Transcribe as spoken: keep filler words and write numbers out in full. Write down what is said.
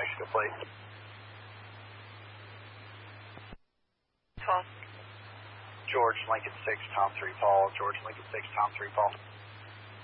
Mexico plate. Paul. George Lincoln six, Tom three Paul. George Lincoln six, Tom three Paul.